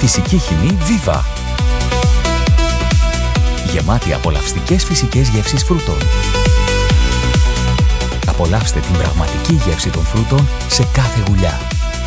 Φυσική χυμή Viva. Γεμάτη απολαυστικές φυσικές γεύσεις φρούτων. Απολαύστε την πραγματική γεύση των φρούτων σε κάθε γουλιά.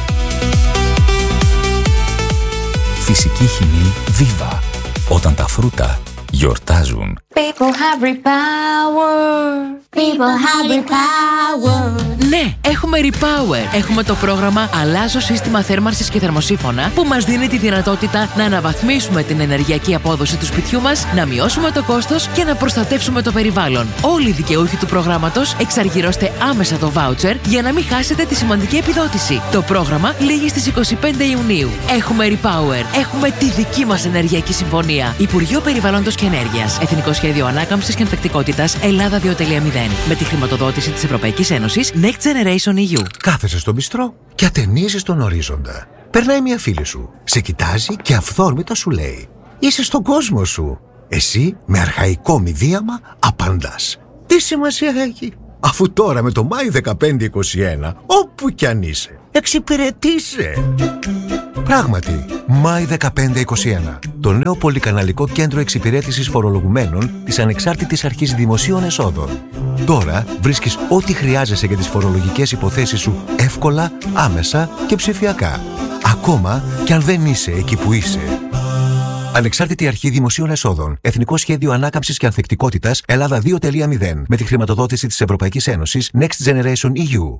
Φυσική χυμή Viva. Όταν τα φρούτα γιορτάζουν. People have repower. People have repower. Ναι, έχουμε Repower. Έχουμε το πρόγραμμα Αλλάζω σύστημα θέρμανσης και θερμοσύφωνα που μας δίνει τη δυνατότητα να αναβαθμίσουμε την ενεργειακή απόδοση του σπιτιού μας, να μειώσουμε το κόστος και να προστατεύσουμε το περιβάλλον. Όλοι οι δικαιούχοι του προγράμματος εξαργυρώστε άμεσα το voucher για να μην χάσετε τη σημαντική επιδότηση. Το πρόγραμμα λήγει στις 25 Ιουνίου. Έχουμε Repower. Έχουμε τη δική μας ενεργειακή συμφωνία. Υπουργείο Περιβάλλοντος και Ενέργειας. Εθνικό Σχέδιο Ανάκαμψης και Ανθεκτικότητας Ελλάδα 2.0. Με τη χρηματοδότηση της Ευρωπαϊκής Ένωσης Next Generation EU. Κάθεσαι στο μπιστρό και ατενίζεις τον ορίζοντα. Περνάει μια φίλη σου. Σε κοιτάζει και αυθόρμητα σου λέει: είσαι στον κόσμο σου. Εσύ με αρχαϊκό μηδίαμα απαντάς: τι σημασία έχει, αφού τώρα με το Μάη 1521 όπου κι αν είσαι εξυπηρετείσαι. Πράγματι, Μάη 1521, το νέο πολυκαναλικό κέντρο εξυπηρέτησης φορολογουμένων της Ανεξάρτητης Αρχής Δημοσίων Εσόδων. Τώρα βρίσκεις ό,τι χρειάζεσαι για τις φορολογικές υποθέσεις σου εύκολα, άμεσα και ψηφιακά. Ακόμα κι αν δεν είσαι εκεί που είσαι. Ανεξάρτητη Αρχή Δημοσίων Εσόδων. Εθνικό Σχέδιο Ανάκαμψης και Ανθεκτικότητας Ελλάδα 2.0. Με τη χρηματοδότηση της Ευρωπαϊκής Ένωσης Next Generation EU.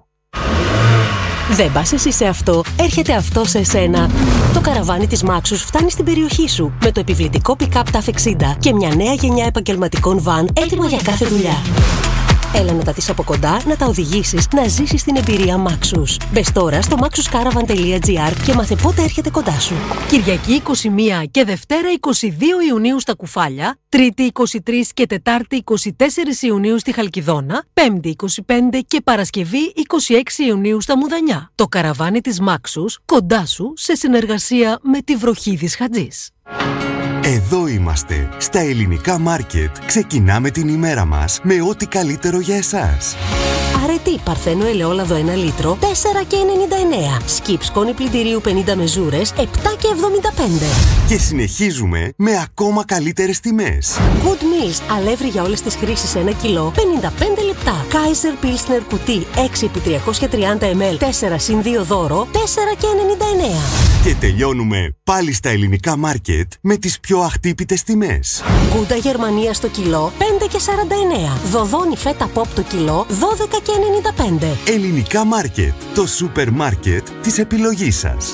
Δεν πας εσύ σε αυτό, έρχεται αυτό σε εσένα. Το καραβάνι της Maxus φτάνει στην περιοχή σου με το επιβλητικό pick-up TAF 60 και μια νέα γενιά επαγγελματικών βαν έτοιμα για κάθε δουλειά. Έλα να τα δεις από κοντά, να τα οδηγήσεις, να ζήσεις την εμπειρία Maxus. Μπες τώρα στο maxuscaravan.gr και μάθε πότε έρχεται κοντά σου. Κυριακή 21 και Δευτέρα 22 Ιουνίου στα Κουφάλια, Τρίτη 23 και Τετάρτη 24 Ιουνίου στη Χαλκιδόνα, Πέμπτη 25 και Παρασκευή 26 Ιουνίου στα Μουδανιά. Το καραβάνι της Maxus κοντά σου σε συνεργασία με τη Βροχίδης Χατζής. Εδώ είμαστε, στα Ελληνικά Μάρκετ. Ξεκινάμε την ημέρα μας με ό,τι καλύτερο για εσάς. Αρετή Παρθένο ελαιόλαδο 1 λίτρο, 4,99. Σκιπ σκόνη πλυντηρίου 50 μεζούρες, 7,75. Και συνεχίζουμε με ακόμα καλύτερες τιμές. Good Meals, αλεύρι για όλες τις χρήσεις 1 κιλό, 55 λεπτά. Kaiser Pilsner κουτί 6x330 ml, 4+2 δώρο, 4,99. Και τελειώνουμε πάλι στα Ελληνικά Μάρκετ με τις πιο αχτύπητες τιμές. Γκούντα Γερμανία στο κιλό, 5,49. Δοδόνι φέτα ποπ το κιλό, 12,95. Ελληνικά Μάρκετ, το σούπερ μάρκετ της επιλογής σας.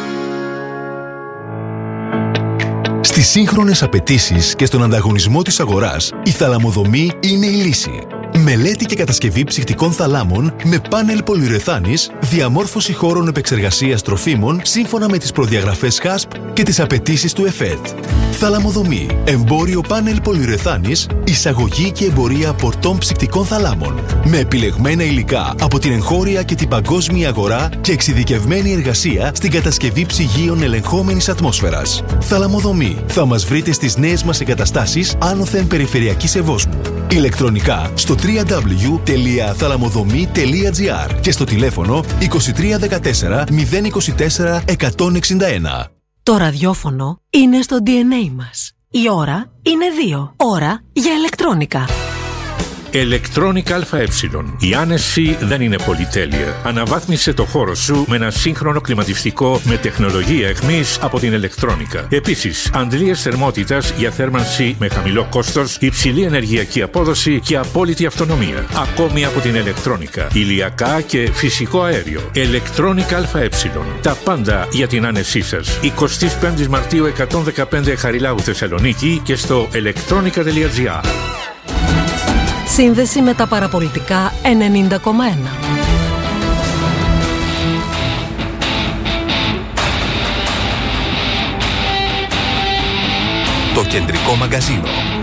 Στις σύγχρονες απαιτήσεις και στον ανταγωνισμό της αγοράς, η θαλαμοδομή είναι η λύση. Μελέτη και κατασκευή ψυχτικών θαλάμων με πάνελ πολυουρεθάνης, διαμόρφωση χώρων επεξεργασίας τροφίμων σύμφωνα με τις προδιαγραφές HASP και τις απαιτήσεις του ΕΦΕΤ. Θαλαμοδομή, εμπόριο πάνελ πολυουρεθάνης, εισαγωγή και εμπορία πορτών ψυχτικών θαλάμων. Με επιλεγμένα υλικά από την εγχώρια και την παγκόσμια αγορά και εξειδικευμένη εργασία στην κατασκευή ψυγείων ελεγχόμενης ατμόσφαιρας. Θαλαμοδομή. Θα μας βρείτε στις νέες μας εγκαταστάσεις άνωθεν περιφερειακής Ευόσμου. Ηλεκτρονικά στο www.thalamodhomi.gr και στο τηλέφωνο 2314 024 161. Το ραδιόφωνο είναι στο DNA μας. Η ώρα είναι 2. Ώρα για ηλεκτρόνικα. Electronic ΑΕ. Η άνεση δεν είναι πολυτέλεια. Αναβάθμισε το χώρο σου με ένα σύγχρονο κλιματιστικό με τεχνολογία εχμής από την Electronica. Επίσης, αντλίες θερμότητας για θέρμανση με χαμηλό κόστος, υψηλή ενεργειακή απόδοση και απόλυτη αυτονομία. Ακόμη από την Electronica. Ηλιακά και φυσικό αέριο. Electronic ΑΕ. Τα πάντα για την άνεσή σας. 25 Μαρτίου 115 Χαριλάου Θεσσαλονίκη και στο electronica.gr. Σύνδεση με τα παραπολιτικά 90,1. Το κεντρικό μαγκαζίνο.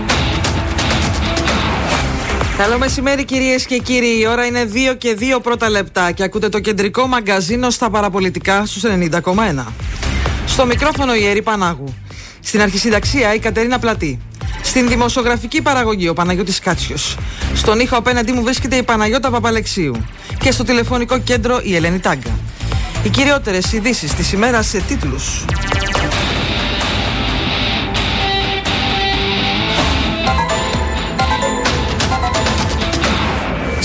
Καλό μεσημέρι κυρίες και κύριοι. Η ώρα είναι 2 και 2 πρώτα λεπτά και ακούτε το κεντρικό μαγκαζίνο στα παραπολιτικά στους 90,1. Στο μικρόφωνο η Ερή Πανάγου. Στην αρχισυνταξία η Κατερίνα Πλατή. Στην δημοσιογραφική παραγωγή ο Παναγιώτης Κάτσιος. Στον ήχο απέναντί μου βρίσκεται η Παναγιώτα Παπαλεξίου. Και στο τηλεφωνικό κέντρο η Ελένη Τάγκα. Οι κυριότερες ειδήσεις της ημέρας σε τίτλους.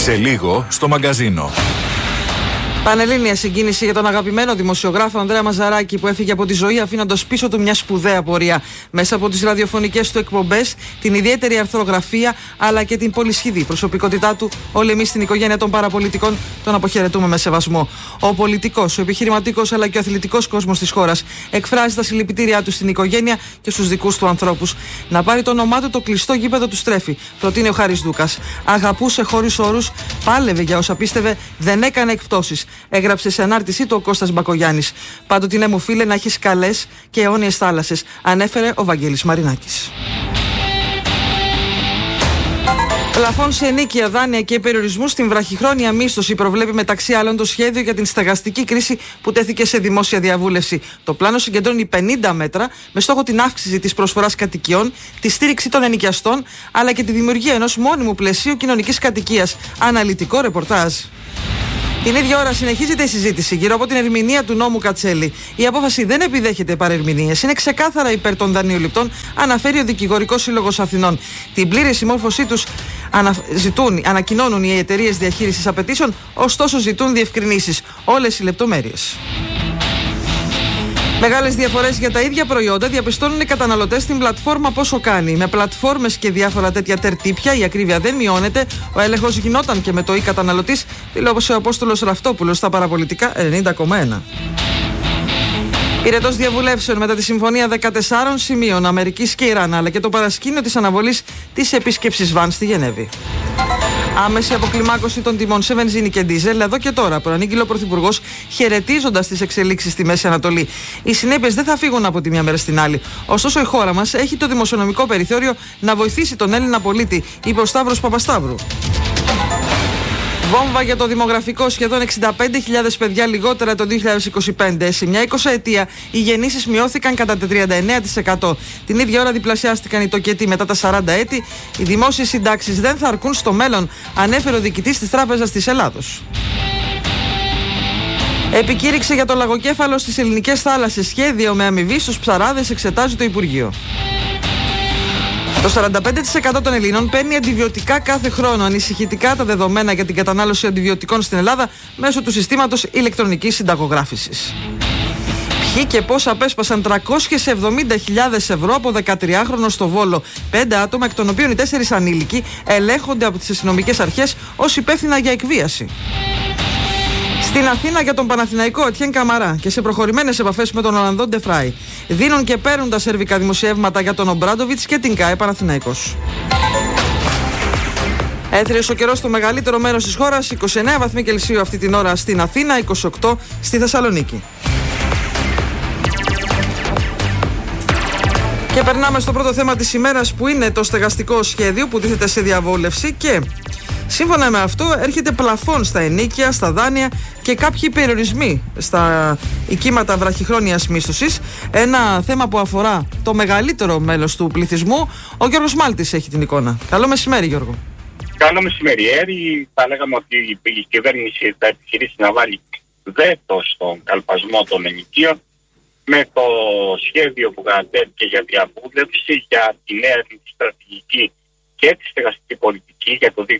Σε λίγο στο μαγκαζίνο. Πανελλήνια συγκίνηση για τον αγαπημένο δημοσιογράφο Ανδρέα Μαζαράκη, που έφυγε από τη ζωή αφήνοντας πίσω του μια σπουδαία πορεία μέσα από τις ραδιοφωνικές του εκπομπές, την ιδιαίτερη αρθρογραφία αλλά και την πολυσχηδή προσωπικότητά του. Όλοι εμείς στην οικογένεια των παραπολιτικών τον αποχαιρετούμε με σεβασμό. Ο πολιτικός, ο επιχειρηματικός αλλά και ο αθλητικός κόσμος της χώρας εκφράζει τα συλληπιτήριά του στην οικογένεια και στους δικούς του ανθρώπους. Να πάρει το όνομά του το κλειστό γήπεδο του Στρέφη, προτείνει ο Χάρης Δούκας. Αγαπούσε χωρίς όρους, πάλευε για όσα πίστευε, δεν έκανε εκπτώσεις. Έγραψε σε ανάρτησή του ο Κώστας Μπακογιάννης. Πάντοτε ναι μου φίλε να έχεις καλές και αιώνιες θάλασσες, ανέφερε ο Βαγγέλης Μαρινάκης. Πλαφών σε ενοίκια, δάνεια και περιορισμούς στην βραχυχρόνια μίσθωση προβλέπει μεταξύ άλλων το σχέδιο για την στεγαστική κρίση που τέθηκε σε δημόσια διαβούλευση. Το πλάνο συγκεντρώνει 50 μέτρα με στόχο την αύξηση της προσφοράς κατοικιών, τη στήριξη των ενοικιαστών αλλά και τη δημιουργία ενός μόνιμου πλαισίου κοινωνικής κατοικίας. Αναλυτικό ρεπορτάζ. Την ίδια ώρα συνεχίζεται η συζήτηση γύρω από την ερμηνεία του νόμου Κατσέλη. Η απόφαση δεν επιδέχεται παρερμηνίες. Είναι ξεκάθαρα υπέρ των δανειοληπτών, αναφέρει ο Δικηγορικός Σύλλογος Αθηνών. Την πλήρη συμμόρφωσή τους ανακοινώνουν οι εταιρείες διαχείρισης απαιτήσεων, ωστόσο ζητούν διευκρινήσεις. Όλες οι λεπτομέρειες. Μεγάλες διαφορές για τα ίδια προϊόντα διαπιστώνουν οι καταναλωτές στην πλατφόρμα Πόσο Κάνει. Με πλατφόρμες και διάφορα τέτοια τερτύπια η ακρίβεια δεν μειώνεται. Ο έλεγχος γινόταν και με το καταναλωτής, δηλώσε ο Απόστολος Ραυτόπουλος στα παραπολιτικά 90,1. Πυρετός διαβουλεύσεων μετά τη συμφωνία 14 σημείων Αμερικής και Ιράν, αλλά και το παρασκήνιο της αναβολής της επίσκεψης Βαν στη Γενέβη. Άμεση αποκλιμάκωση των τιμών σε βενζίνη και ντίζελ εδώ και τώρα, προανήγγειλε ο Πρωθυπουργός, χαιρετίζοντας τις εξελίξεις στη Μέση Ανατολή. Οι συνέπειες δεν θα φύγουν από τη μια μέρα στην άλλη. Ωστόσο, η χώρα μας έχει το δημοσιονομικό περιθώριο να βοηθήσει τον Έλληνα πολίτη, είπε ο Σταύρος Παπασταύρου. Βόμβα για το δημογραφικό, σχεδόν 65.000 παιδιά λιγότερα το 2025. Σε μια 20ετία οι γεννήσεις μειώθηκαν κατά 39%. Την ίδια ώρα διπλασιάστηκαν οι τοκετοί μετά τα 40 έτη. Οι δημόσιες συντάξεις δεν θα αρκούν στο μέλλον, ανέφερε ο διοικητής της Τράπεζας της Ελλάδος. Επικήρυξη για το λαγοκέφαλο στις ελληνικές θάλασσες. Σχέδιο με αμοιβή στους ψαράδες εξετάζει το Υπουργείο. Το 45% των Ελλήνων παίρνει αντιβιωτικά κάθε χρόνο. Ανησυχητικά τα δεδομένα για την κατανάλωση αντιβιωτικών στην Ελλάδα μέσω του συστήματος ηλεκτρονικής συνταγογράφησης. Ποιοι και πώς απέσπασαν 370.000 ευρώ από 13χρονο στο Βόλο. 5 άτομα, εκ των οποίων οι 4 ανήλικοι, ελέγχονται από τις αστυνομικές αρχές ως υπεύθυνα για εκβίαση. Στην Αθήνα για τον Παναθηναϊκό Ετιέν Καμαρά και σε προχωρημένες επαφές με τον Ολλανδό Ντεφράι. Δίνουν και παίρνουν τα σερβικά δημοσιεύματα για τον Ομπράντοβιτς και την ΚΑΕ Παναθηναϊκός. Έθριος ο καιρός στο μεγαλύτερο μέρος της χώρας, 29 βαθμοί Κελσίου αυτή την ώρα στην Αθήνα, 28 στη Θεσσαλονίκη. Και περνάμε στο πρώτο θέμα της ημέρας, που είναι το στεγαστικό σχέδιο που τίθεται σε διαβούλευση και σύμφωνα με αυτό έρχεται πλαφόν στα ενοίκια, στα δάνεια και κάποιοι περιορισμοί στα οικίματα βραχυχρόνιας μίσθωσης. Ένα θέμα που αφορά το μεγαλύτερο μέλος του πληθυσμού. Ο Γιώργος Μάλτης έχει την εικόνα. Καλό μεσημέρι, Γιώργο. Καλό μεσημέρι. Θα λέγαμε ότι η κυβέρνηση θα επιχειρήσει να βάλει βέτο στον καλπασμό των ενοικίων με το σχέδιο που κατατέθηκε για διαβούλευση για τη νέα στρατηγική και τη στεγαστική πολιτική για το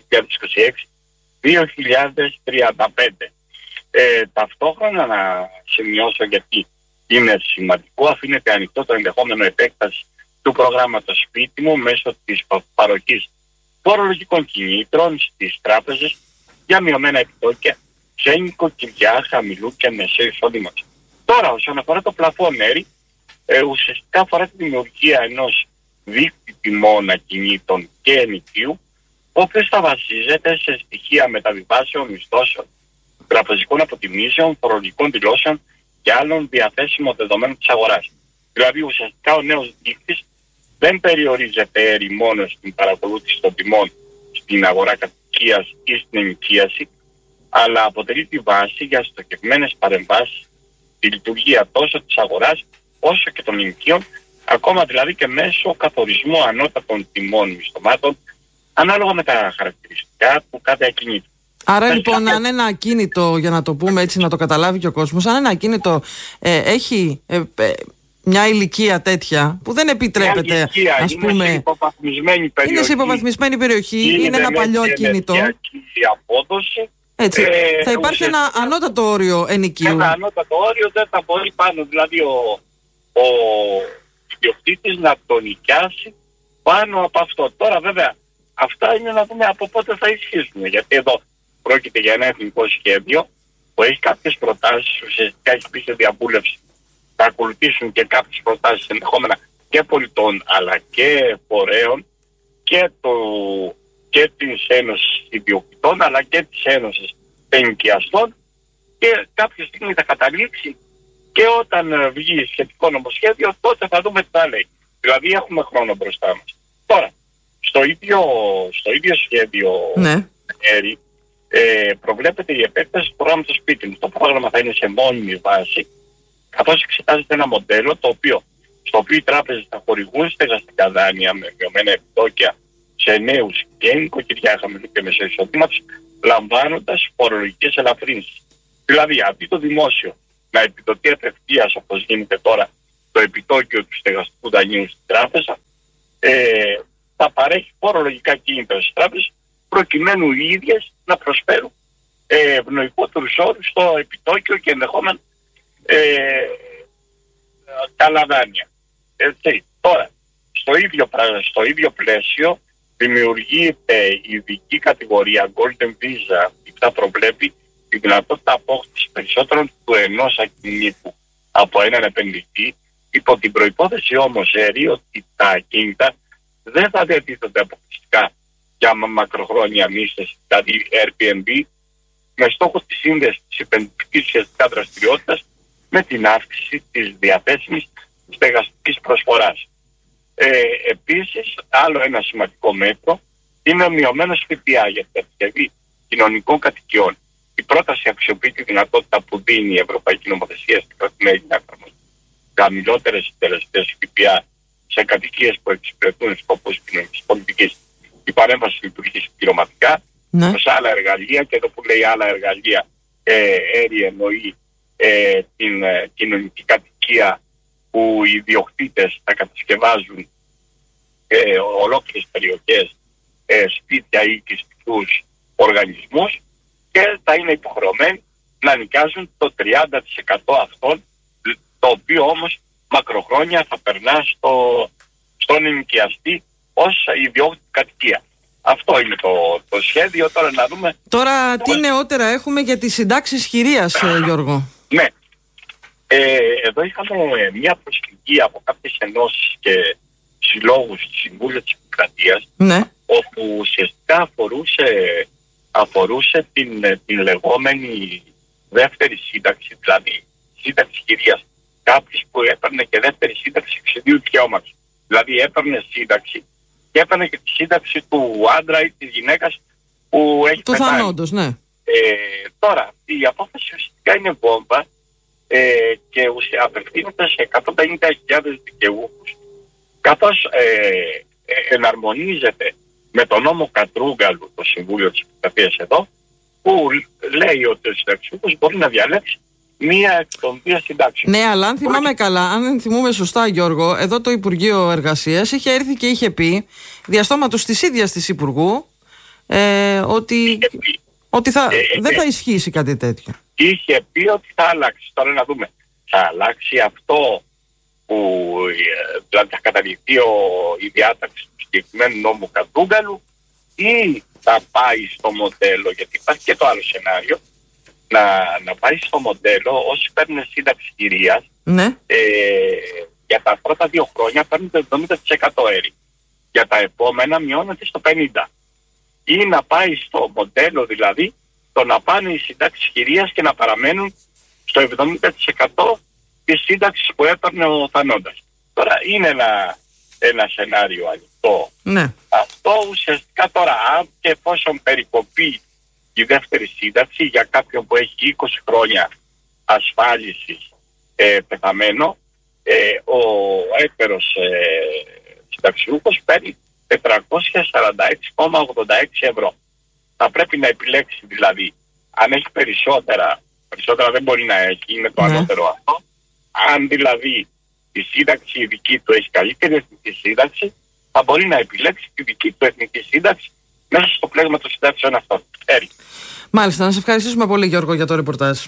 2026-2035. Ταυτόχρονα να σημειώσω, γιατί είναι σημαντικό, αφήνεται ανοιχτό το ενδεχόμενο επέκταση του προγράμματος Σπίτι μου μέσω της παροχής φορολογικών κινήτρων στις τράπεζες για μειωμένα επιτόκια σε νοικοκυριά χαμηλού και μεσαίου εισόδηματος. Τώρα, όσον αφορά το πλαφόν μέρη, ουσιαστικά αφορά τη δημιουργία ενός δείκτη τιμών ακινήτων και ενοικίου, ο οποίος θα βασίζεται σε στοιχεία μεταβιβάσεων, μισθώσεων, τραπεζικών αποτιμήσεων, φορολογικών δηλώσεων και άλλων διαθέσιμων δεδομένων της αγοράς. Δηλαδή, ουσιαστικά ο νέος δείκτης δεν περιορίζεται μόνο στην παρακολούθηση των τιμών στην αγορά κατοικίας ή στην ενοικίαση, αλλά αποτελεί τη βάση για στοχευμένες παρεμβάσεις στη λειτουργία τόσο της αγοράς όσο και των ενοικίων, ακόμα δηλαδή και μέσω καθορισμού ανώτατων τιμών μισθωμάτων ανάλογα με τα χαρακτηριστικά του κάθε ακινήτου. Άρα λοιπόν, αν ένα ακίνητο, για να το πούμε έτσι, να το καταλάβει και ο κόσμος, αν ένα ακίνητο έχει μια ηλικία τέτοια που δεν επιτρέπεται, ας πούμε, είναι σε υποβαθμισμένη περιοχή, είναι σε υποβαθμισμένη περιοχή, είναι ένα παλιό ακίνητο. η απόδοση. Έτσι. Θα υπάρχει ένα ανώτατο όριο ενοικίου. Ένα ανώτατο όριο, δεν θα μπορεί πάνω δηλαδή ο ιδιοκτήτης να τον νοικιάσει πάνω από αυτό. Τώρα βέβαια αυτά είναι να δούμε από πότε θα ισχύσουν, γιατί εδώ πρόκειται για ένα εθνικό σχέδιο που έχει κάποιες προτάσεις, ουσιαστικά έχει πει σε διαβούλευση, θα ακολουθήσουν και κάποιες προτάσεις ενδεχόμενα και πολιτών αλλά και φορέων και της Ένωσης Ιδιοκτητών αλλά και της Ένωσης Ενοικιαστών, και κάποια στιγμή θα καταλήξει, και όταν βγει σχετικό νομοσχέδιο τότε θα δούμε τι θα λέει. Δηλαδή έχουμε χρόνο μπροστά μας. Τώρα, στο ίδιο σχέδιο προβλέπεται η επέκταση του πρόγραμματος σπίτι μου. Το πρόγραμμα θα είναι σε μόνιμη βάση, καθώς εξετάζεται ένα μοντέλο στο οποίο οι τράπεζες θα χορηγούν στεγαστικά δάνεια με μειωμένα επιτόκια σε νέους και νοικοκυριά χαμηλού και μεσαίου εισοδήματος, λαμβάνοντας φορολογικές ελαφρύνσεις. Δηλαδή, αντί το δημόσιο να επιδοτεί απευθείας, όπως γίνεται τώρα, το επιτόκιο του στεγαστικού δανείου στην τράπεζα, θα παρέχει φορολογικά κίνητρα στις τράπεζες, προκειμένου οι ίδιες να προσφέρουν ευνοϊκότερους όρους στο επιτόκιο και ενδεχόμενα καλά δάνεια. Τώρα, στο ίδιο πλαίσιο δημιουργείται ειδική κατηγορία Golden Visa, που θα προβλέπει τη δυνατότητα απόκτησης περισσότερων του ενός ακινήτου από έναν επενδυτή, υπό την προϋπόθεση όμως ότι τα ακίνητα δεν θα διατίθενται αποκλειστικά για μακροχρόνια μίσθωση, δηλαδή Airbnb, με στόχο τη σύνδεση της επενδυτικής ουσιαστικά δραστηριότητας με την αύξηση της διαθέσιμης στεγαστικής προσφοράς. Επίσης, άλλο ένα σημαντικό μέτρο είναι ο μειωμένος ΦΠΑ για την κατασκευή κοινωνικών κατοικιών. Η πρόταση αξιοποιεί τη δυνατότητα που δίνει η Ευρωπαϊκή Νομοθεσία στην κρατημέρη να εφαρμοστεί χαμηλότερες συντελεστές ΦΠΑ σε κατοικίες που εξυπηρετούν σκοπούς κοινωνικής πολιτικής. Η παρέμβαση λειτουργεί συμπληρωματικά σε άλλα εργαλεία, και εδώ που λέει άλλα εργαλεία, εννοεί την κοινωνική κατοικία που οι ιδιοκτήτες θα κατασκευάζουν ολόκληρες περιοχές, σπίτια ή οικιστικούς οργανισμούς, και θα είναι υποχρεωμένοι να νοικιάζουν το 30% αυτών, το οποίο όμως μακροχρόνια θα περνά στον ενοικιαστή ως ιδιόκτητη κατοικία. Αυτό είναι το σχέδιο. Τώρα να δούμε. Τώρα τι νεότερα έχουμε για τις συντάξεις χειρίας, Γιώργο? Ναι. Εδώ είχαμε μια προσφυγή από κάποιες ενώσεις και συλλόγους του Συμβούλου της Επικρατείας, όπου ουσιαστικά αφορούσε την λεγόμενη δεύτερη σύνταξη, δηλαδή σύνταξη χειρίας. Κάποιος που έπαιρνε και δεύτερη σύνταξη εξαιτίου δικαιώματος. Δηλαδή έπαιρνε σύνταξη και έπαιρνε και τη σύνταξη του άντρα ή της γυναίκας που έχει του πεθάνει. θανόντος, ναι. Τώρα, η απόφαση ουσιαστικά είναι βόμβα και απευθύνεται σε 150.000 δικαιούχους, καθώς εναρμονίζεται με τον νόμο Κατρούγκαλου, το Συμβούλιο της Επικρατείας εδώ, που λέει ότι ο συνταξιούχος μπορεί να διαλέξει μία εκ των δύο συντάξεων. Ναι, αλλά αν θυμάμαι καλά, αν θυμούμε σωστά, Γιώργο, εδώ το Υπουργείο Εργασίας είχε έρθει και είχε πει διαστόματος της ίδιας της Υπουργού ότι δεν θα ισχύσει κάτι τέτοιο. Είχε πει ότι θα αλλάξει. Τώρα να δούμε. Θα αλλάξει αυτό που δηλαδή θα καταργηθεί η διάταξη του συγκεκριμένου νόμου Κατρούγκαλου, ή θα πάει στο μοντέλο, γιατί υπάρχει και το άλλο σενάριο, να πάει στο μοντέλο όσοι παίρνουν σύνταξη χειρίας, για τα πρώτα 2 χρόνια παίρνουν το 70% αέρι. Για τα επόμενα μειώνεται στο 50%. Ή να πάει στο μοντέλο δηλαδή το να πάνε οι συντάξεις χειρίας και να παραμένουν στο 70% της σύνταξης που έπαιρνε ο θανόντας. Τώρα είναι ένα σενάριο ανοιχτό. Ναι. Αυτό ουσιαστικά τώρα, αν και εφόσον περικοπεί η δεύτερη σύνταξη για κάποιον που έχει 20 χρόνια ασφάλισης πεθαμένο, ο έτερος συνταξιούχος παίρνει 446,86 ευρώ. Θα πρέπει να επιλέξει δηλαδή, αν έχει περισσότερα δεν μπορεί να έχει, είναι το ανώτερο αυτό. Αν δηλαδή η σύνταξη η δική του έχει καλύτερη εθνική σύνταξη, θα μπορεί να επιλέξει τη δική του εθνική σύνταξη μέσα στο πλαίσιο των συντάξεων αυτών. Μάλιστα, να σε ευχαριστήσουμε πολύ, Γιώργο, για το ρεπορτάζ.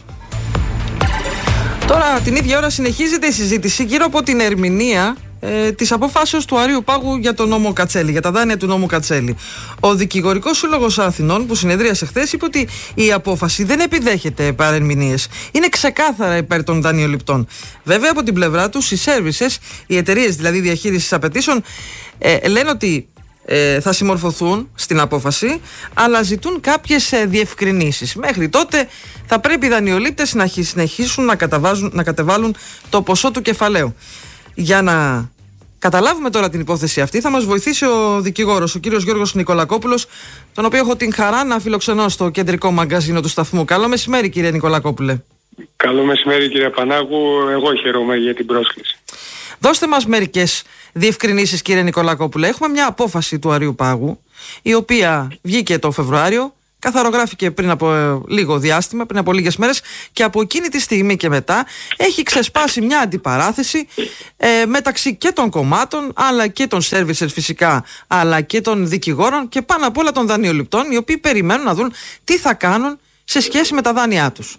Τώρα την ίδια ώρα συνεχίζεται η συζήτηση γύρω από την ερμηνεία της αποφάσεως του Αρείου Πάγου για τον νόμο Κατσέλη, για τα δάνεια του νόμου Κατσέλη. Ο Δικηγορικός Σύλλογος Αθηνών, που συνεδρίασε χθες, είπε ότι η απόφαση δεν επιδέχεται παρερμηνίες. Είναι ξεκάθαρα υπέρ των δανειοληπτών. Βέβαια, από την πλευρά τους, οι services, οι εταιρείες δηλαδή διαχείρισης απαιτήσεων, λένε ότι θα συμμορφωθούν στην απόφαση, αλλά ζητούν κάποιες διευκρινήσεις. Μέχρι τότε θα πρέπει οι δανειολήπτες να συνεχίσουν να κατεβάλουν το ποσό του κεφαλαίου. Για να καταλάβουμε τώρα την υπόθεση αυτή, θα μας βοηθήσει ο δικηγόρος, ο κύριος Γιώργος Νικολακόπουλος, τον οποίο έχω την χαρά να φιλοξενώ στο κεντρικό μαγκαζίνο του σταθμού. Καλό μεσημέρι, κύριε Νικολακόπουλε. Καλό μεσημέρι, κύριε Πανάγου. Εγώ χαίρομαι για την πρόσκληση. Δώστε μας μερικές διευκρινήσεις, κύριε Νικολακόπουλε. Έχουμε μια απόφαση του Αρείου Πάγου, η οποία βγήκε το Φεβρουάριο, καθαρογράφηκε πριν από λίγο διάστημα, πριν από λίγες μέρες, και από εκείνη τη στιγμή και μετά έχει ξεσπάσει μια αντιπαράθεση μεταξύ και των κομμάτων, αλλά και των services φυσικά, αλλά και των δικηγόρων και πάνω απ' όλα των δανειοληπτών, οι οποίοι περιμένουν να δουν τι θα κάνουν σε σχέση με τα δάνειά τους.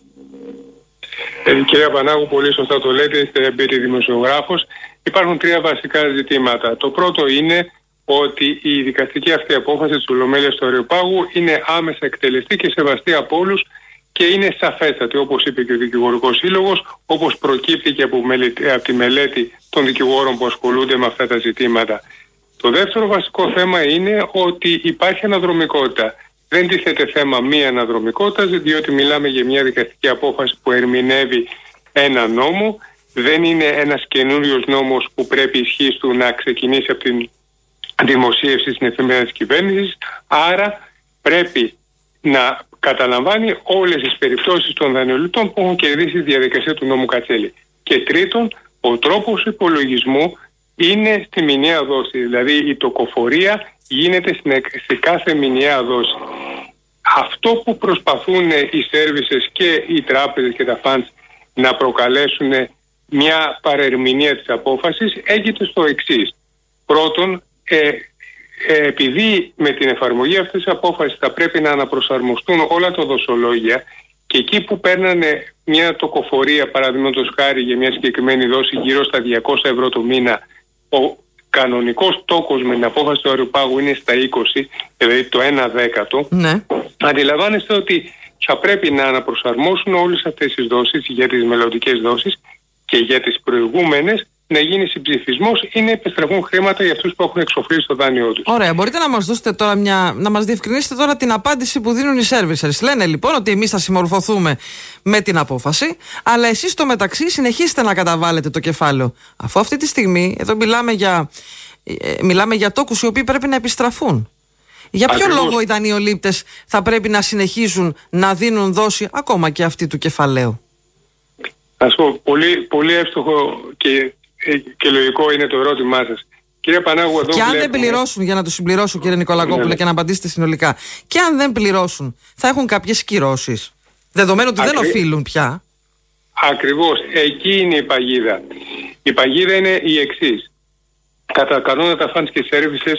Κυρία Πανάγου, πολύ σωστά το λέτε, είστε εμπειρή δημοσιογράφος. Υπάρχουν τρία βασικά ζητήματα. Το πρώτο είναι ότι η δικαστική αυτή απόφαση της Ολομέλειας του Αρείου Πάγου είναι άμεσα εκτελεστή και σεβαστή από όλους και είναι σαφέστατη, όπως είπε και ο Δικηγορικός Σύλλογος, όπως προκύπτει και από τη μελέτη των δικηγόρων που ασχολούνται με αυτά τα ζητήματα. Το δεύτερο βασικό θέμα είναι ότι υπάρχει αναδρομικότητα. Δεν τίθεται θέμα μη αναδρομικότητας, διότι μιλάμε για μια δικαστική απόφαση που ερμηνεύει ένα νόμο. Δεν είναι ένας καινούριος νόμος που πρέπει η ισχύς του να ξεκινήσει από την δημοσίευση στην εφημερίδα της κυβέρνησης. Άρα πρέπει να καταλαμβάνει όλες τις περιπτώσεις των δανειοληπτών που έχουν κερδίσει τη διαδικασία του νόμου Κατσέλη. Και τρίτον, ο τρόπος υπολογισμού είναι στη μηνιαία δόση. Δηλαδή η τοκοφορία γίνεται σε κάθε μηνιαία δόση. Αυτό που προσπαθούν οι services και οι τράπεζες και τα funds να προκαλέσουν μια παρερμηνία της απόφασης έγινε στο εξής. Πρώτον, επειδή με την εφαρμογή αυτής της απόφασης θα πρέπει να αναπροσαρμοστούν όλα τα δοσολόγια και εκεί που παίρνανε μια τοκοφορία, παραδείγματος χάρη, για μια συγκεκριμένη δόση γύρω στα 200 ευρώ το μήνα, ο κανονικός τόκος με την απόφαση του Αρείου Πάγου είναι στα 20, δηλαδή το 1/10. Ναι. Αντιλαμβάνεστε ότι θα πρέπει να αναπροσαρμόσουν όλες αυτές τις δόσεις για τις μελλοντικές δόσεις και για τις προηγούμενες να γίνει συμψηφισμός ή να επιστραφούν χρήματα για αυτούς που έχουν εξοφλήσει το δάνειό τους. Ωραία, μπορείτε να μας δώσετε τώρα να μας διευκρινίσετε τώρα την απάντηση που δίνουν οι servicers. Λένε λοιπόν ότι εμείς θα συμμορφωθούμε με την απόφαση, αλλά εσείς στο μεταξύ συνεχίστε να καταβάλλετε το κεφάλαιο. Αφού αυτή τη στιγμή εδώ μιλάμε για τόκους οι οποίοι πρέπει να επιστραφούν. Για ποιο λόγο οι δανειολήπτες θα πρέπει να συνεχίζουν να δίνουν δόση ακόμα και αυτή του κεφαλαίου? Ας πω, πολύ εύστοχο και λογικό είναι το ερώτημά σας. Κύριε Πανάγου, εδώ και αν δεν πληρώσουν, για να το συμπληρώσω κύριε Νικολακόπουλε, και να απαντήσετε συνολικά, και αν δεν πληρώσουν, θα έχουν κάποιες κυρώσεις, δεδομένου ότι δεν οφείλουν πια? Ακριβώς, εκεί είναι η παγίδα. Η παγίδα είναι η εξής. Κατά κανόνα τα funds και services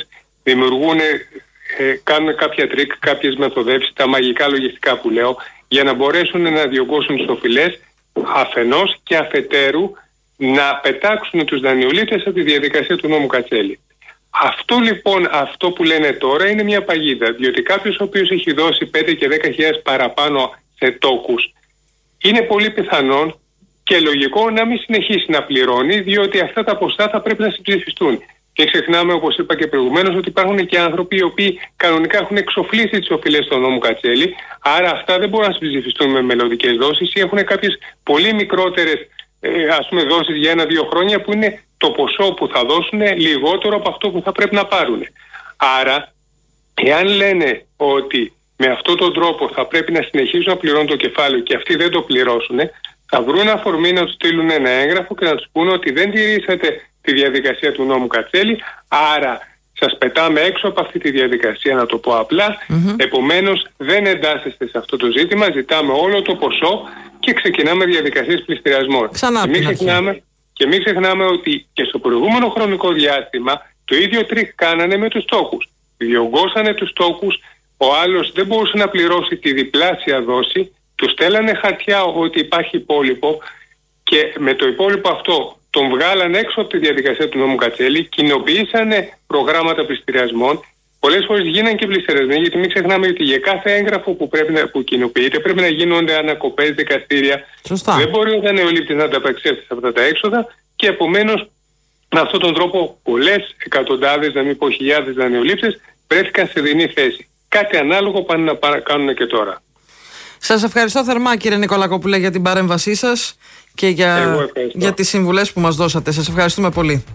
κάνουν κάποια τρίκ, κάποιες μεθοδεύσεις, τα μαγικά λογιστικά που λέω, για να μπορέσουν να διωγγώσουν τις οφειλές αφενός και αφετέρου να πετάξουν τους δανειολήπτες από τη διαδικασία του νόμου Κατσέλη. Αυτό λοιπόν, αυτό που λένε τώρα είναι μια παγίδα, διότι κάποιος ο οποίος έχει δώσει 5 και 10.000 παραπάνω σε τόκους, είναι πολύ πιθανόν και λογικό να μην συνεχίσει να πληρώνει, διότι αυτά τα ποσά θα πρέπει να συμψηφιστούν. Και ξεχνάμε, όπως είπα και προηγουμένως, ότι υπάρχουν και άνθρωποι οι οποίοι κανονικά έχουν εξοφλήσει τις οφειλές στον νόμο Κατσέλη, άρα αυτά δεν μπορούν να συμψηφιστούν με μελλοντικές δόσεις ή έχουν κάποιες πολύ μικρότερες δόσεις για 1-2 χρόνια που είναι το ποσό που θα δώσουν λιγότερο από αυτό που θα πρέπει να πάρουν. Άρα, εάν λένε ότι με αυτόν τον τρόπο θα πρέπει να συνεχίσουν να πληρώνουν το κεφάλαιο και αυτοί δεν το πληρώσουν, θα βρουν αφορμή να τους στείλουν ένα έγγραφο και να τους πούνε ότι δεν τηρήσατε τη διαδικασία του νόμου Κατσέλη, άρα σας πετάμε έξω από αυτή τη διαδικασία, να το πω απλά. Επομένως δεν εντάσσεστε σε αυτό το ζήτημα, ζητάμε όλο το ποσό και ξεκινάμε διαδικασίες πληστηριασμών. Και μην ξεχνάμε ότι και στο προηγούμενο χρονικό διάστημα το ίδιο τρίκ κάνανε με τους τόκους. διωγγώσανε τους τόκους, ο άλλος δεν μπορούσε να πληρώσει τη διπλάσια δόση, του στέλνανε χαρτιά ότι υπάρχει υπόλοιπο και με το υπόλοιπο αυτό τον βγάλανε έξω από τη διαδικασία του νόμου Κατσέλη, κοινοποιήσανε προγράμματα πληστηριασμών. Πολλές φορές γίνανε και πληστηριασμοί, γιατί μην ξεχνάμε ότι για κάθε έγγραφο που κοινοποιείται πρέπει να γίνονται ανακοπές, δικαστήρια. Σωστά. Δεν μπορεί ο δανειολήπτης να ανταπεξέλθει σε αυτά τα έξοδα και επομένως με αυτόν τον τρόπο πολλές εκατοντάδες, να μην πω χιλιάδες δανειολήπτες βρέθηκαν σε δινή θέση. Κάτι ανάλογο πάνε να κάνουν και τώρα. Σας ευχαριστώ θερμά κύριε Νικολακόπουλε για την παρέμβασή σας και για τις συμβουλές που μας δώσατε. Σας ευχαριστούμε πολύ.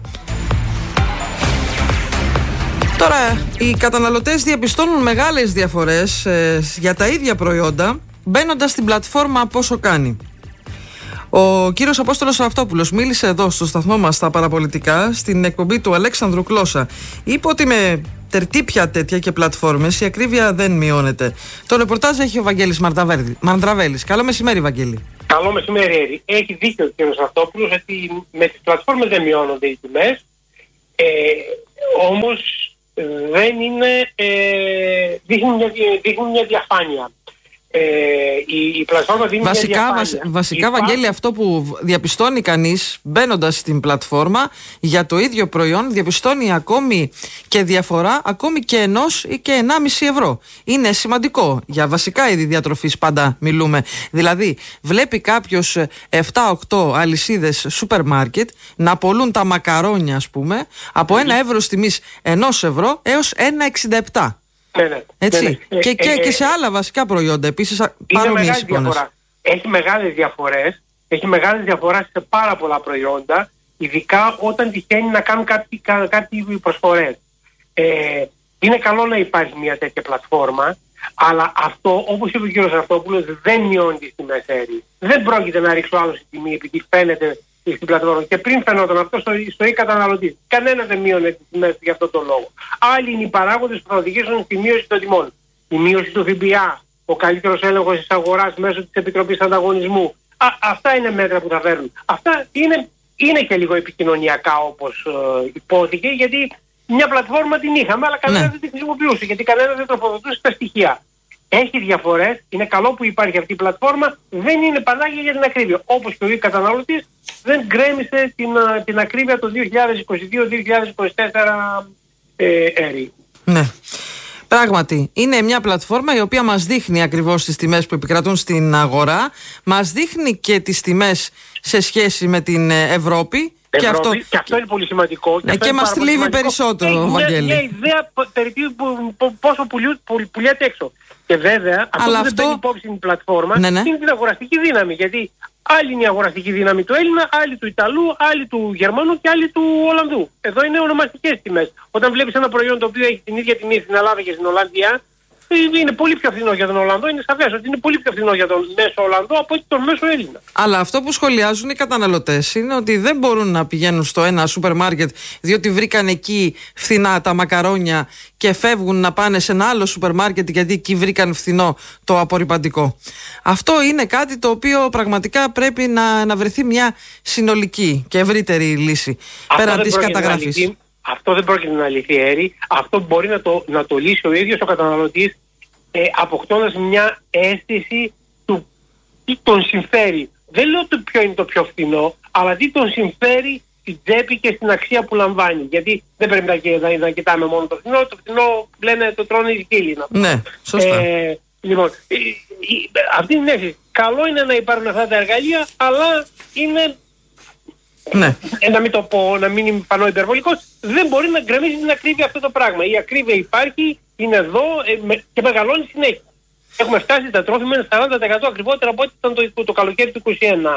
Τώρα, οι καταναλωτές διαπιστώνουν μεγάλες διαφορές για τα ίδια προϊόντα μπαίνοντας στην πλατφόρμα Πόσο Κάνει. Ο κύριος Απόστολος Ραφτόπουλος μίλησε εδώ στο σταθμό μας στα παραπολιτικά, στην εκπομπή του Αλέξανδρου Κλώσσα. Είπε ότι με τερτύπια τέτοια και πλατφόρμες η ακρίβεια δεν μειώνεται. Το ρεπορτάζ έχει ο Βαγγέλης Μανδραβέλης. Καλό μεσημέρι, Βαγγέλη. Καλό μεσημέρι. Έχει δίκιο ο κύριος Ραφτόπουλος ότι με τις πλατφόρμες δεν μειώνονται οι τιμές. Όμως δεν είναι, δείχνουν μια διαφάνεια. Η πλατφόρμα δίνει μια διαφάνεια. Βασικά, Βαγγέλη, αυτό που διαπιστώνει κανείς μπαίνοντας στην πλατφόρμα για το ίδιο προϊόν, διαπιστώνει ακόμη και διαφορά ακόμη και 1 ή και 1,5 ευρώ. Είναι σημαντικό. Για βασικά είδη διατροφής πάντα μιλούμε. Δηλαδή, βλέπει κάποιος 7-8 αλυσίδες σούπερ μάρκετ να πωλούν τα μακαρόνια, ας πούμε, από 1 ευρώ τιμής 1 ευρώ έως 1,67. Ναι. Έτσι. Και σε άλλα βασικά προϊόντα επίσης παρόμοιες εικόνες. Έχει μεγάλες διαφορές. Έχει μεγάλες διαφορές σε πάρα πολλά προϊόντα, ειδικά όταν τυχαίνει να κάνουν κάτι προσφορές. Είναι καλό να υπάρχει μια τέτοια πλατφόρμα, αλλά αυτό, όπως είπε ο κ. Ραφτόπουλος, δεν μειώνει τις τιμές αέρι. Δεν πρόκειται να ρίξω άλλο στη τιμή επειδή φαίνεται στην πλατφόρμα. Και πριν φαινόταν αυτό στο καταναλωτή. Κανένα δεν μείωνε τις τιμές για αυτόν τον λόγο. Άλλοι είναι οι παράγοντες που θα οδηγήσουν στη μείωση των τιμών. Η μείωση του ΦΠΑ, ο καλύτερος έλεγχος της αγοράς μέσω της Επιτροπής Ανταγωνισμού. Αυτά είναι μέτρα που θα φέρουν. Αυτά είναι και λίγο επικοινωνιακά, όπως υπόθηκε, γιατί μια πλατφόρμα την είχαμε, αλλά κανένα δεν την χρησιμοποιούσε, γιατί κανένα δεν τροφοδοτούσε τα στοιχεία. Έχει διαφορές, είναι καλό που υπάρχει αυτή η πλατφόρμα, δεν είναι πανάκια για την ακρίβεια. Όπως και ο καταναλωτής δεν γκρέμισε την ακρίβεια το 2022-2024 έρη. Ναι. Πράγματι, είναι μια πλατφόρμα η οποία μας δείχνει ακριβώς τις τιμές που επικρατούν στην αγορά, μας δείχνει και τις τιμές σε σχέση με την Ευρώπη. Και αυτό είναι πολύ σημαντικό. Και μας θλίβει περισσότερο, Βαγγέλη. Μια ιδέα περί πόσο πουλιάται έξω. Και βέβαια, αυτό που δεν παίρνει υπόψη την πλατφόρμα είναι την αγοραστική δύναμη. Γιατί άλλη είναι η αγοραστική δύναμη του Έλληνα, άλλη του Ιταλού, άλλη του Γερμανού και άλλη του Ολλανδού. Εδώ είναι ονομαστικές τιμές. Όταν βλέπεις ένα προϊόν το οποίο έχει την ίδια τιμή στην Ελλάδα και στην Ολλανδία, είναι πολύ πιο φθηνό για τον Ολλανδό. Είναι σαφές ότι είναι πολύ πιο φθηνό για τον μέσο Ολλανδό από ότι τον μέσο Έλληνα. Αλλά αυτό που σχολιάζουν οι καταναλωτές είναι ότι δεν μπορούν να πηγαίνουν στο ένα σούπερ μάρκετ διότι βρήκαν εκεί φθηνά τα μακαρόνια και φεύγουν να πάνε σε ένα άλλο σούπερ μάρκετ γιατί εκεί βρήκαν φθηνό το απορρυπαντικό. Αυτό είναι κάτι το οποίο πραγματικά πρέπει να βρεθεί μια συνολική και ευρύτερη λύση πέραν της καταγραφής. Αυτό δεν πρόκειται να λυθεί, Έρη. Αυτό μπορεί να το λύσει ο ίδιος ο καταναλωτής, αποκτώντας μια αίσθηση του τι τον συμφέρει. Δεν λέω ποιο είναι το πιο φθηνό, αλλά τι τον συμφέρει στην τσέπη και στην αξία που λαμβάνει. Γιατί δεν πρέπει να κοιτάμε μόνο το φθηνό. Το φθηνό, λένε, το τρώνε οι σκύλοι. Ναι, σωστά. Λοιπόν, αυτή είναι η αίσθηση. Καλό είναι να υπάρχουν αυτά τα εργαλεία, αλλά είναι... Ναι. Να μην το πω, να μην φανώ υπερβολικός, δεν μπορεί να γκρεμίσει την ακρίβεια αυτό το πράγμα. Η ακρίβεια υπάρχει, είναι εδώ και μεγαλώνει συνέχεια. Έχουμε φτάσει τα τρόφιμα είναι 40% ακριβότερα από ό,τι ήταν το καλοκαίρι του 2021.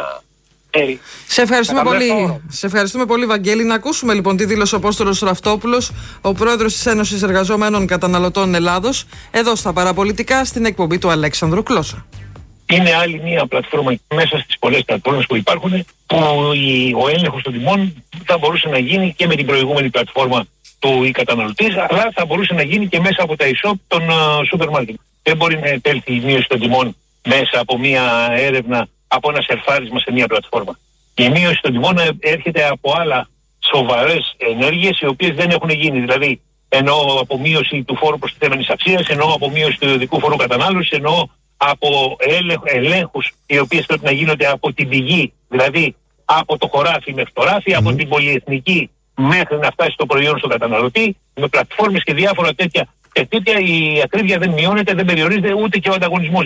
Σε ευχαριστούμε πολύ, Βαγγέλη. Να ακούσουμε λοιπόν τι δήλωσε ο Απόστολος Ραφτόπουλος, ο πρόεδρος της Ένωσης Εργαζομένων Καταναλωτών Ελλάδος, εδώ στα παραπολιτικά, στην εκπομπή του Αλέξανδρου Κλώσσα. Είναι άλλη μια πλατφόρμα μέσα στις πολλές πλατφόρμες που υπάρχουν, που ο έλεγχος των τιμών θα μπορούσε να γίνει και με την προηγούμενη πλατφόρμα του καταναλωτής, αλλά θα μπορούσε να γίνει και μέσα από τα e-shop των σούπερ μάρκετ. Δεν μπορεί να επέλθει η μείωση των τιμών μέσα από μια έρευνα, από ένα σερφάρισμα σε μια πλατφόρμα. Η μείωση των τιμών έρχεται από άλλα σοβαρές ενέργειες οι οποίες δεν έχουν γίνει. Δηλαδή εννοώ από μείωση του φόρου προστιθέμενης αξίας, εννοώ από μείωση του ιδιωτικού φόρου κατανάλωσης, εννοώ από ελέγχους οι οποίες πρέπει να γίνονται από την πηγή, δηλαδή από το χωράφι μέχρι το ράφι, από την πολυεθνική μέχρι να φτάσει το προϊόν στον καταναλωτή, με πλατφόρμες και διάφορα τέτοια. Και τέτοια η ακρίβεια δεν μειώνεται, δεν περιορίζεται, ούτε και ο ανταγωνισμός.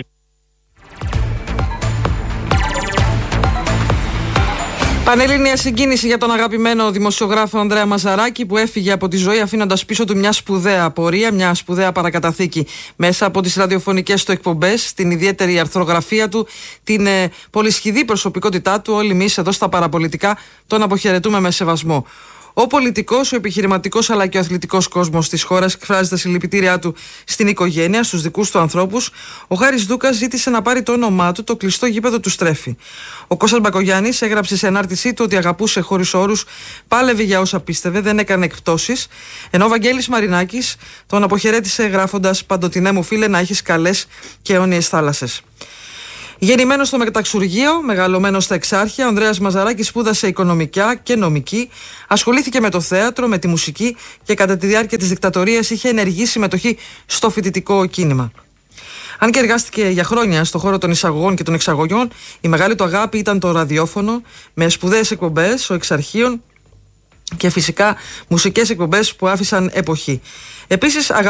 Πανελλήνια συγκίνηση για τον αγαπημένο δημοσιογράφο Ανδρέα Μαζαράκη, που έφυγε από τη ζωή αφήνοντας πίσω του μια σπουδαία πορεία, μια σπουδαία παρακαταθήκη μέσα από τις ραδιοφωνικές του εκπομπές, την ιδιαίτερη αρθρογραφία του, την πολυσχηδή προσωπικότητά του. Όλοι εμείς εδώ στα παραπολιτικά τον αποχαιρετούμε με σεβασμό. Ο πολιτικός, ο επιχειρηματικός αλλά και ο αθλητικός κόσμος της χώρας εκφράζει τα συλληπιτήριά του στην οικογένεια, στους δικούς του ανθρώπους. Ο Χάρης Ντούκας ζήτησε να πάρει το όνομά του το κλειστό γήπεδο του Στρέφη. Ο Κώστας Μπακογιάννης έγραψε σε ανάρτησή του ότι αγαπούσε χωρίς όρους, πάλευε για όσα πίστευε, δεν έκανε εκπτώσεις. Ενώ ο Βαγγέλης Μαρινάκης τον αποχαιρέτησε γράφοντας: «Παντοτινέ μου φίλε, να έχεις καλές και αιώνιες θάλασσες». Γεννημένος στο Μεταξουργείο, μεγαλωμένος στα Εξάρχεια, ο Ανδρέας Μαζαράκης σπούδασε οικονομικά και νομική, ασχολήθηκε με το θέατρο, με τη μουσική και κατά τη διάρκεια της δικτατορίας είχε ενεργή συμμετοχή στο φοιτητικό κίνημα. Αν και εργάστηκε για χρόνια στον χώρο των εισαγωγών και των εξαγωγών, η μεγάλη του αγάπη ήταν το ραδιόφωνο, με σπουδαίες εκπομπές, ο Εξαρχείων και φυσικά μουσικές εκπομπές που άφησαν εποχή. Επίσης,